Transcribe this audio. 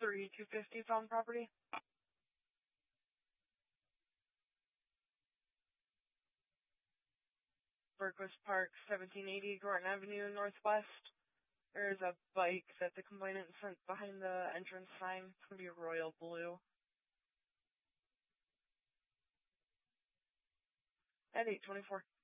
3250 found property. Berquist Park, 1780 Gorton Avenue, Northwest. There's a bike that the complainant sent behind the entrance sign. It's going to be royal blue. At 8:24.